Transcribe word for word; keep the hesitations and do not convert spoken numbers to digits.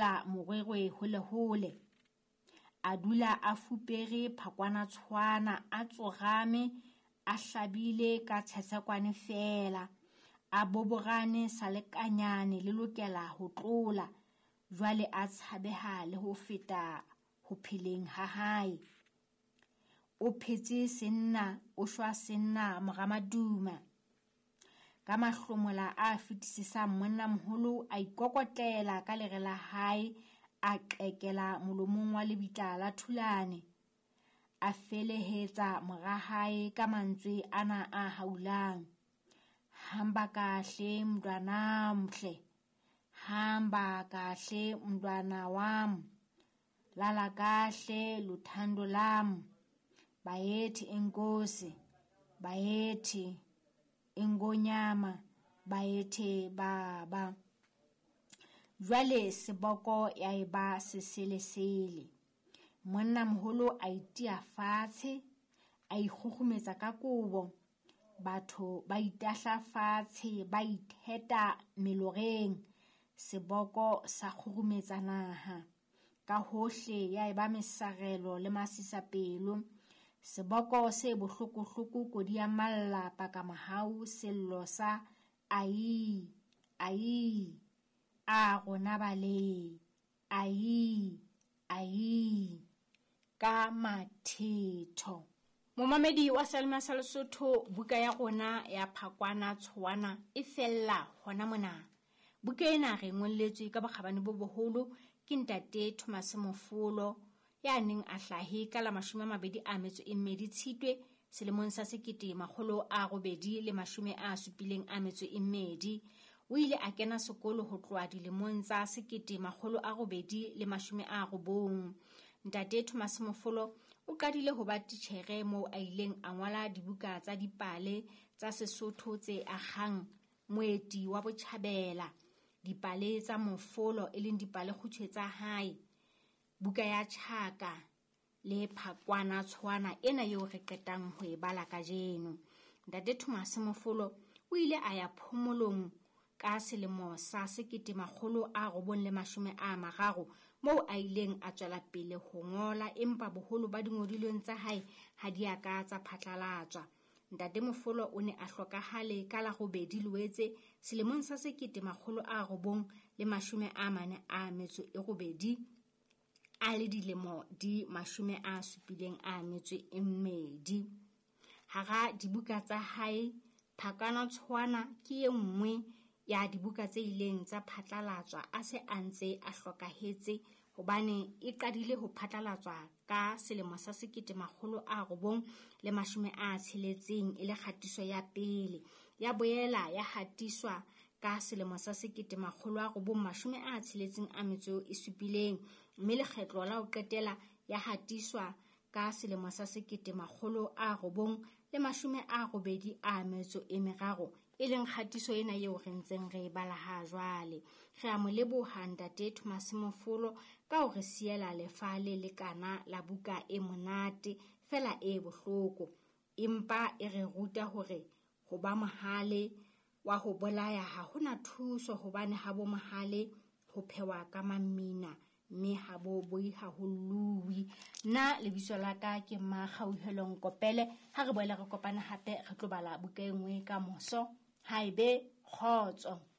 shebella morwehwe hole hole. A dula a fupere phakwana tshwana, a tsogame, a hlabile ka tshetsakwane fela, a boborane sa lekanyane le lokela ho tlola, jwale a tshabeha le ho feta ho pheleng ha hae. O phetse senna, o shwa senna Mogamaduma. Ka mahlomola a fetisisang monnamoholo a ikokotlela ka lere la hae, a qekela molomong wa lebitla la thulane. A felehetsa mora hae ka mantswe ana a haulang. Hamba kahle mntwana mhle, hamba kahle mntwana wam, lala kahle luthando lam, bayethi enkosi, bayethi engonyama, bayethi baba. Jwale seboko ya eba seselesele. Monnamoholo a itia fatshe, a ikgukgumetsa ka kobo. Batho ba itahla fatshe, ba itheta meloreng. Seboko sa kgurgumetsa naha. Ka hohle ya eba mesarelo le masisapelo. Seboko se bohloko-hloko kodi ya malla paka mahau sello sa ai, ai, a gona bale, ai, ai, ka mathetho. Momamedi wa Salma sa Lesotho, buka ya rona ya Phakwana Tshwana e fella hona mona. Buka ena re ngolletswe ka bokgabane bo boholo ke Ntate Thomas Mofolo, ya neng a hlahe ka la mashome a mabedi a metso e mmedi Tshitwe selemong sa sekete makgolo a robedi le mashome a supileng a metso e mmedi. O ile a kena sekolo ho tloha dilemong tsa sekete makgolo a robedi le mashome a robong. Ntate Thomas Mofolo o qadile ho ba titjhere moo a ileng a ngola dibuka tsa dipale tsa Sesotho tse akgang moeti wa Botjhabela. Dipale tsa Mofolo e leng dipale kgutshwe tsa hae. Buka ya Tjhaka le Phakwana Tshwana ena eo re qetang ho e bala kajeno. Ntate Thomas Mofolo o ile a ya phomolong ka selemo sa sekete makgolo a robong le mashome a mararo, moo a ileng a tswela pele ho ngola, empa boholo ba dingodilong tsa hae ha di a ka tsa phatlalatswa. Ntate Mofolo o ne a hlokahale ka la robedi Loetse selemong sa sekete makgolo a robong le mashome a mane a metso e robedi, a le dilemo di mashome a supileng a metso e mmedi. Hara dibuka tsa hae, Phakwana Tshwana ke e nngwe ya dibuka tse ileng tsa phatlalatswa a se a ntse a hlokahetse, hobane e qadile ho phatlalatswa ka selemo sa sekete makgolo a robong le mashome a tsheletseng e le kgatiso ya pele. Ya boela ya hatiswa ka selemo sa sekete makgolo a robong mashome a tsheletseng a metso e supileng, mme lekgetlo la ho qetela ya hatiswa ka selemo sa sekete makgolo a robong le mashome a robedi a metso e meraro, e leng kgatiso ena eo re ntseng re bala ha jwale. Re a mo leboha Ntate Thomas Mofolo ka ho re siela lefa le lekana la buka e monate fela e bohloko, empa e re ruta hore ho ba mohale wa ho bolaya ha hona thuso, hobane ha bo mohale ho phewa ka mamina, mme ha bo boi ha ho lluwi. Nna lebitso la ka ke Makgauhelong Kopele. Ha re boela re kopana hape re tlo bala buka e nngwe ka moso. Haebe kgotso.